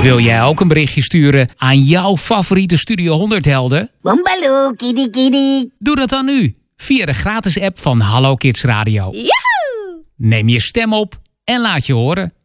Wil jij ook een berichtje sturen aan jouw favoriete Studio 100 helden? Boombaloo, kitty kitty. Doe dat dan nu, via de gratis app van Hallo Kids Radio. Joehoe! Neem je stem op en laat je horen.